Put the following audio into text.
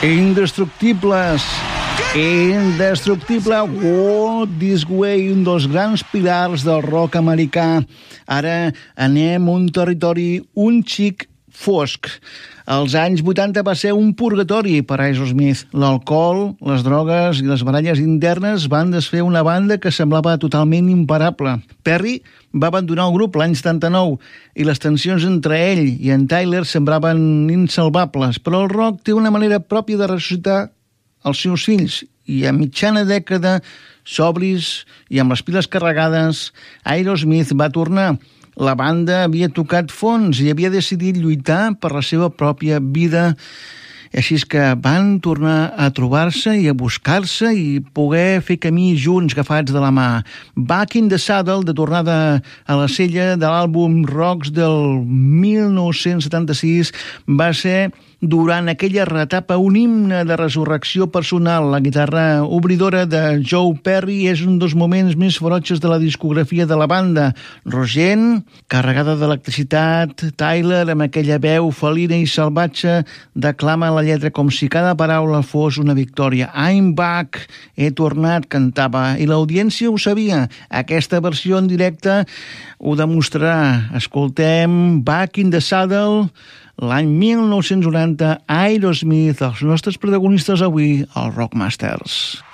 Indestructibles. Indestructible, Walk This Way, un dels grans pilars del rock americà. Ara anem a un territori un xic fosc. Els anys 80 va ser un purgatori per Aerosmith. L'alcohol, les drogues i les baralles internes van desfer una banda que semblava totalment imparable. Perry va abandonar el grup l'any 79 i les tensions entre ell i en Tyler semblaven insalvables, però el rock té una manera pròpia de ressuscitar els seus fills, i a mitjana dècada, sobris i amb les piles carregades, Aerosmith va tornar. La banda havia tocat fons i havia decidit lluitar per la seva pròpia vida, així és que van tornar a trobar-se i a buscar-se i poder fer camí junts agafats de la mà. Back in the Saddle, de tornada a la sella de l'àlbum Rocks del 1976, va ser durant aquella retapa un himne de resurrecció personal. La guitarra obridora de Joe Perry és un dels moments més ferotges de la discografia de la banda. Rogent, carregada d'electricitat, Tyler, amb aquella veu felina i salvatge, declama la lletra com si cada paraula fos una victòria. I'm back, he tornat, cantava, i l'audiència ho sabia. Aquesta versió en directe ho demostrarà. Escoltem Back in the Saddle, l'any 1990, Aerosmith, els nostres protagonistes avui, els Rockmasters.